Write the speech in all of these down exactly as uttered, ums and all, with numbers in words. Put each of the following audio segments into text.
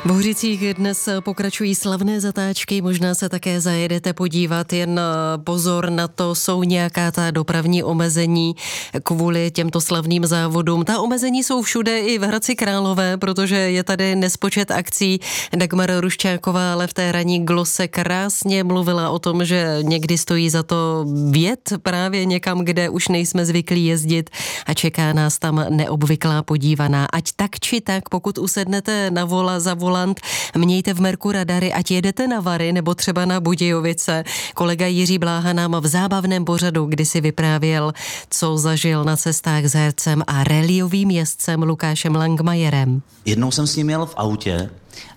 V Hořicích dnes pokračují slavné zatáčky, možná se také zajedete podívat, jen pozor na to, jsou nějaká ta dopravní omezení kvůli těmto slavným závodům. Ta omezení jsou všude i v Hradci Králové, protože je tady nespočet akcí. Dagmar Ruščáková ale v té ranní glose krásně mluvila o tom, že někdy stojí za to vjet právě někam, kde už nejsme zvyklí jezdit a čeká nás tam neobvyklá podívaná. Ať tak či tak, pokud usednete na vola za volant, mějte v merku radary, ať jedete na Vary nebo třeba na Budějovice. Kolega Jiří Bláha nám v zábavném pořadu kdysi vyprávěl, co zažil na cestách s hercem a rallyovým jezdcem Lukášem Langmajerem. Jednou jsem s ním jel v autě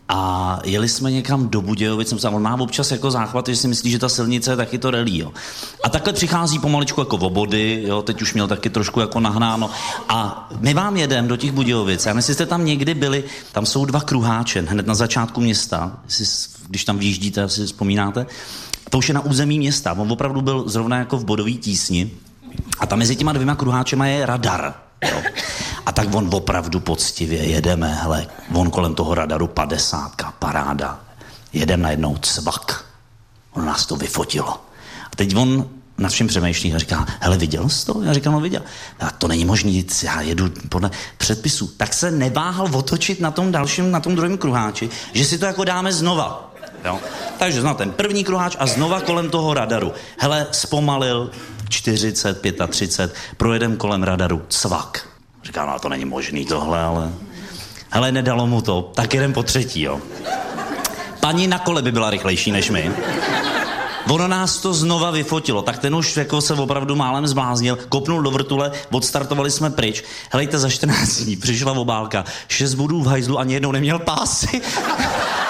a jeli jsme někam do Budějovic, on má občas jako záchvat, že si myslí, že ta silnice je taky to rally, jo. A takhle přichází pomaličku jako v obody, jo, teď už měl taky trošku jako nahnáno. A my vám jedem do těch Budějovic, já myslím, jste tam někdy byli, tam jsou dva kruháče, hned na začátku města, když tam vyjíždíte, si vzpomínáte, to už je na území města, on opravdu byl zrovna jako v bodový tísni a tam mezi těma dvěma kruháčema je radar, jo. A tak on opravdu poctivě jedeme, hele, on kolem toho radaru padesátka, paráda, jedem najednou cvak. On nás to vyfotilo. A teď on nad všem přemýšlí a říká, hele, viděl jsi to? Já říkám, no viděl. A to není možný, já jedu podle předpisů. Tak se neváhal otočit na tom dalším, na tom druhém kruháči, že si to jako dáme znova. Jo? Takže znal ten první kruháč a znova kolem toho radaru. Hele, zpomalil čtyřicet, třicet pět, projedem kolem radaru, cvak. Říká, no to není možný tohle, ale... Hele, nedalo mu to, tak jedem po třetí, jo. Paní na kole by byla rychlejší než my. Ono nás to znova vyfotilo, tak ten už jako se opravdu málem zbláznil, kopnul do vrtule, odstartovali jsme pryč. Helejte, za čtrnáct dní přišla obálka, šest bodů v hajzlu, ani jednou neměl pásy.